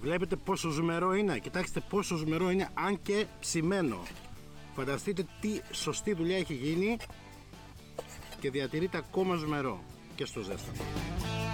Βλέπετε πόσο ζουμερό είναι. Κοιτάξτε πόσο ζουμερό είναι, αν και ψημένο. Φανταστείτε τι σωστή δουλειά έχει γίνει και διατηρείται ακόμα ζουμερό και στο ζέσταμα.